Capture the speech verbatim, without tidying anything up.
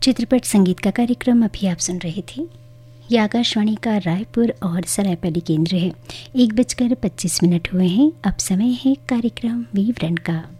चित्रपट संगीत का कार्यक्रम अभी आप सुन रहे थे। ये आकाशवाणी का रायपुर और सरायपाली केंद्र है। एक बजकर पच्चीस मिनट हुए हैं। अब समय है कार्यक्रम विवरण का।